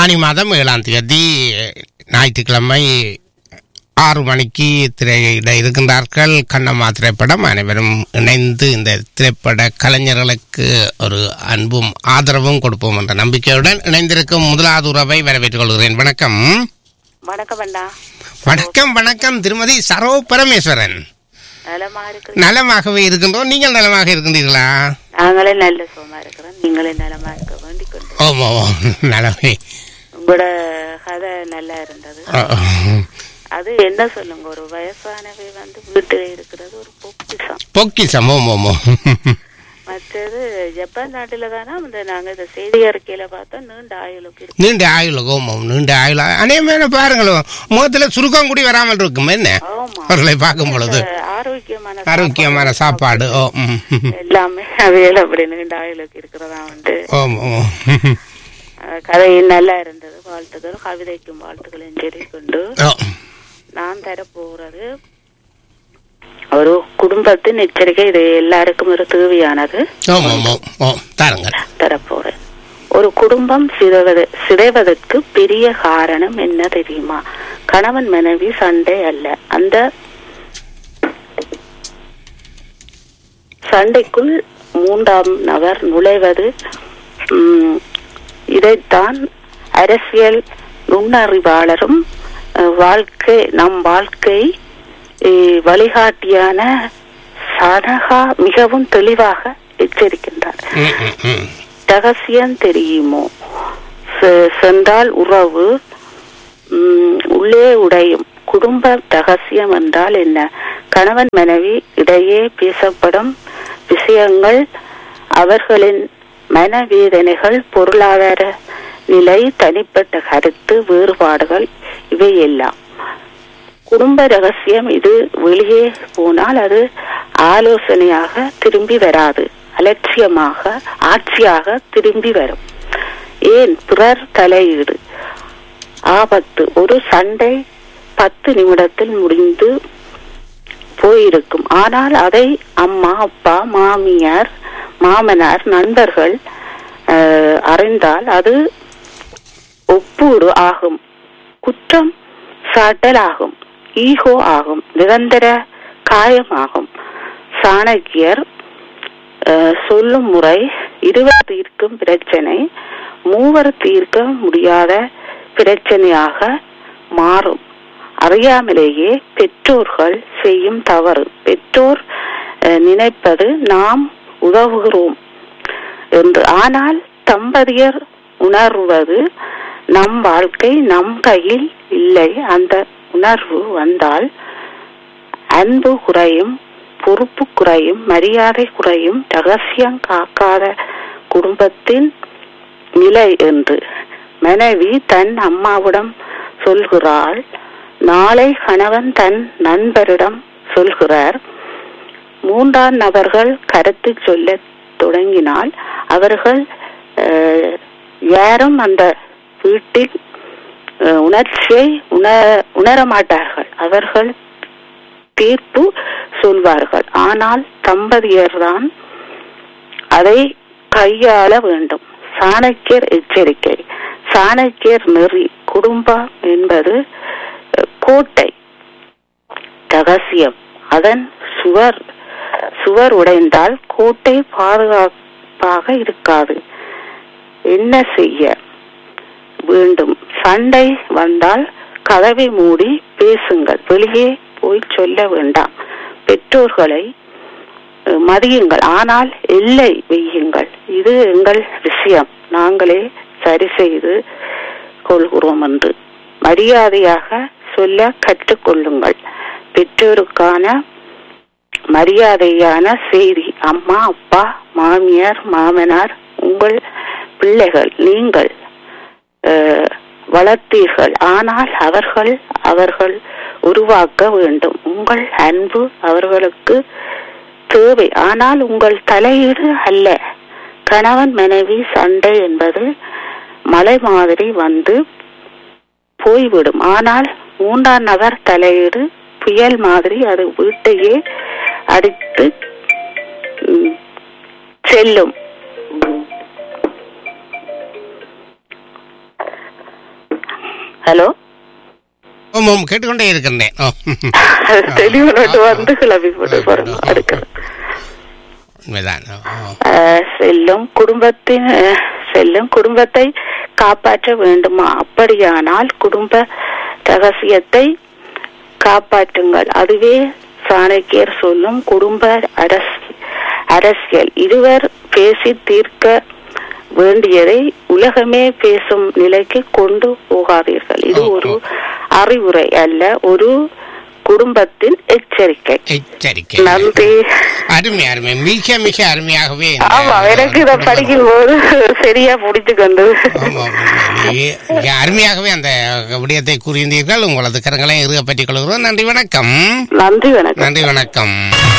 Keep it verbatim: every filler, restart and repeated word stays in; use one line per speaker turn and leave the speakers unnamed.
ஆனி மாதம் ஏழாம் தேதி ஞாயிற்றுக்கிழமை ஆறு மணிக்கு திரையிட இருக்கின்றார்கள். கண்ணம்மா திரைப்படம். அனைவரும் இணைந்து இந்த திரைப்பட கலைஞர்களுக்கு ஒரு அன்பும் ஆதரவும் கொடுப்போம் என்ற நம்பிக்கையுடன் இணைந்திருக்கும் முதலாவது உறவை வரவேற்றுக் கொள்கிறேன். வணக்கம்.
வணக்கம் அண்ணா.
வணக்கம் வணக்கம் திருமதி சரோ பரமேஸ்வரன். நலமாகவே இருக்கின்றோம். நீங்கள் நலமாக இருக்கின்றீர்களா?
நாங்களே நல்ல சுகமா இருக்கிறோம். நீங்களே நலமா இருக்க வேண்டிக் கொண்டு.
ஓமோ நலமே.
உங்களோட கதை நல்லா இருந்தது. அது என்ன சொல்லுங்க, ஒரு வயசானவை வந்து வீட்டில இருக்கிறது ஒரு பொக்கிஷம்.
பொக்கிஷம். ஓமோ.
மற்றது ஜப்பான் நாட்டில தானே இந்த நாங்க இந்த செய்தி அறிக்கையில பார்த்தோம் நீண்ட ஆயுளுக்கு
நீண்ட ஆயுள். ஓமம் நீண்ட ஆயுள். அநேகமான பாருங்களும் முகத்துல சுருக்கம் கூடி வராமல் இருக்கும். என்ன அவர்களை பார்க்கும் பொழுது
ஆரோக்கியமான
ஆரோக்கியமான சாப்பாடு
எல்லாமே அவையில அப்படி நீண்ட ஆயுளுக்கு இருக்கிறதா வந்து.
ஓமோ.
கதையும் நல்லா இருந்தது. வாழ்த்துக்கள். கவிதைக்கும் வாழ்த்துக்கள் சொல்லி கொண்டு நான் தரப்போகிறது ஒரு குடும்பத்தின் எச்சரிக்கை. இது எல்லாருக்கும் ஒரு தேவையானது. தரப்போறேன். ஒரு குடும்பம் சிதைவது சிதைவதற்கு பெரிய காரணம் என்ன தெரியுமா? கணவன் மனைவி சண்டை அல்ல. அந்த சண்டைக்குள் மூன்றாம் நபர் நுழைவது. இதைத்தான் அரசியல் நுண்ணறிவாளரும் வாழ்க்கை நம் வாழ்க்கை வழிகாட்டியான சனகா மிகவும் தெளிவாக எச்சரிக்கின்றார். ரகசியம் தெரியுமோ? சென்றால் உறவு உள்ளே உடையும். குடும்ப ரகசியம் என்றால் என்ன? கணவன் மனைவி இடையே பேசப்படும் விஷயங்கள், அவர்களின் மனவேதனைகள், பொருளாதார நிலை, தனிப்பட்ட கருத்து வேறுபாடுகள், இவையெல்லாம் குடும்ப ரகசியம். இது வெளியே போனால் அது ஆலோசனையாக திரும்பி வராது, அலட்சியமாக ஆட்சியாக திரும்பி வரும். ஏன்? பிறர் தலையீடு ஆபத்து. ஒரு சண்டை பத்து நிமிடத்தில் முடிந்து போயிருக்கும். ஆனால் அதை அம்மா, அப்பா, மாமியார், மாமனார், நண்பர்கள் அறிந்தால் அது ஒப்பூடு ஆகும், குற்றம் சாட்டல் ஆகும், ஈகோ ஆகும், நிரந்தர காயமாகும். சாணக்கியர் சொல்லும் முறை இருவர் தீர்க்கும் பிரச்சனை மூவர் தீர்க்க முடியாத பிரச்சனையாக மாறும். அறியாமலேயே பெற்றோர்கள் செய்யும் தவறு. பெற்றோர் நினைப்பது நாம் உதவுகிறோம் என்று. ஆனால் தம்பதியர் உணர்வது நம் வாழ்க்கை நம் கையில் இல்லை. அந்த உணர்வு வந்தால் அன்பு குறையும், பொறுப்பு குறையும், மரியாதை குறையும். ரகசியம் காக்காத குடும்பத்தின் நிலை என்று மனைவி தன் அம்மாவிடம் சொல்கிறாள். நாளை கணவன் தன் நண்பரிடம் சொல்கிறார். மூன்றாம் நபர்கள் கருத்து சொல்ல தொடங்கினால் அவர்கள் யாரும் அந்த வீட்டில் உணர்ச்சியை உண உணரமாட்டார்கள். அவர்கள் தீர்ப்பு சொல்வார்கள். ஆனால் தம்பதியர் தான் அதை கையாள வேண்டும். சாணக்கியர் எச்சரிக்கை. சாணக்கியர் நெறி. குடும்பம் என்பது கோட்டை, ரகசியம். அதன் சுவர் சுவர் உடைந்தால் கோட்டை பாதுகாப்பாக இருக்காது. என்ன செய்ய வேண்டும்? சண்டை வந்தால் கதவை மூடி பேசுங்கள். வெளியே போய் சொல்ல வேண்டாம். பெற்றோர்களை மதியுங்கள், ஆனால் எல்லை வையுங்கள். இது எங்கள் விஷயம், நாங்களே சரி செய்து கொள்கிறோம் என்று மரியாதையாக சொல்ல கற்றுக்கொள்ளுங்கள். பெற்றோருக்கான மரியாதையான செய்தி. அம்மா, அப்பா, மாமியார், மாமனார் உங்கள் பிள்ளைகள். நீங்கள் வளர்த்தீர்கள், ஆனால் அவர்கள் அவர்கள் உருவாக்க வேண்டும். உங்கள் அன்பு அவர்களுக்கு தேவை, ஆனால் உங்கள் தலையீடு அல்ல. கணவன் மனைவி சண்டை என்பது மழை மாதிரி வந்து போய்விடும். ஆனால் மூன்றாம் நபர் தலையீடு புயல் மாதிரி அது வீட்டையே அடித்து செல்லும். ஹலோ,
ஓம் கேட்டுக்கொண்டே இருக்கின்றேன்.
தெளிவனோட்டு வந்து கிளம்பி போட்டு போறோம். அடுக்கிறது செல்லும் குடும்பத்தின் செல்லும் குடும்பத்தை காப்பாற்ற வேண்டுமா? அப்படியானால் குடும்ப ரகசியத்தை காப்பாற்றுங்கள். அதுவே சாணக்கியர் சொல்லும் குடும்ப அரசியல். இருவர் பேசி தீர்க்க வேண்டியதை உலகமே பேசும் நிலைக்கு கொண்டு போகாதீர்கள். இது ஒரு அறிவுரை அல்ல, ஒரு குடும்பத்தின் எச்சரிக்கை.
எச்சரிக்கை.
நன்றி.
அருமை அருமை, மிக மிக அருமையாகவே.
ஆமா, எனக்கு இதை படிக்கும் போது சரியா புடிச்சு கொண்டு
அருமையாகவே அந்த விடயத்தை கூறியிருந்தீர்கள். உங்களது கரங்களை இறுக பற்றிக் கொள்கிறோம். நன்றி வணக்கம்.
நன்றி வணக்கம்.
நன்றி வணக்கம்.